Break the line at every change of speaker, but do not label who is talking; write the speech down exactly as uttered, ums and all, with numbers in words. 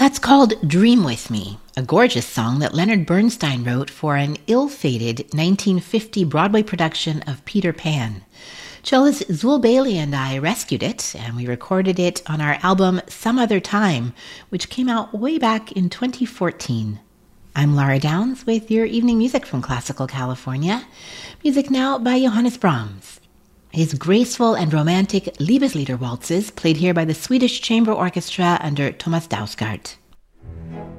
That's called Dream With Me, a gorgeous song that Leonard Bernstein wrote for an ill-fated nineteen fifty Broadway production of Peter Pan. Cellist Zool Bailey and I rescued it, and we recorded it on our album Some Other Time, which came out way back in twenty fourteen. I'm Laura Downs with your evening music from Classical California. Music now by Johannes Brahms. His graceful and romantic Liebeslieder waltzes played here by the Swedish Chamber Orchestra under Thomas Dausgaard.